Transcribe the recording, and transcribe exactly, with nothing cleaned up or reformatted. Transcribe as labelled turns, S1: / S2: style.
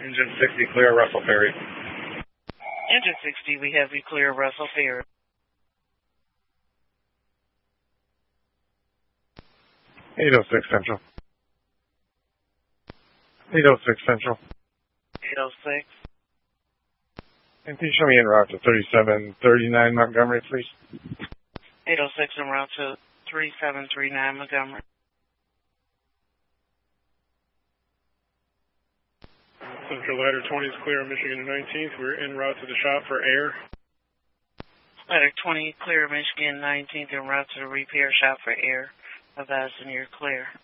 S1: Engine sixty, clear Russell Ferry.
S2: Engine sixty, we have you clear Russell Ferry.
S1: eight oh six Central. eight oh six Central.
S2: eight oh six.
S1: And can you show me en route to thirty-seven thirty-nine Montgomery, please?
S2: eight oh six en route to thirty-seven thirty-nine Montgomery.
S3: Central Ladder twenty is clear on Michigan nineteenth. We're en route to the shop for air.
S2: Ladder twenty, clear Michigan nineteenth, en route to the repair shop for air. Advising you're clear.